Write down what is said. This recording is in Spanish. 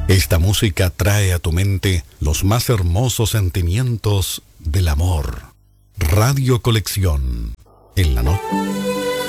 Esta música trae a tu mente los más hermosos sentimientos del amor. Radio Colección. En la noche.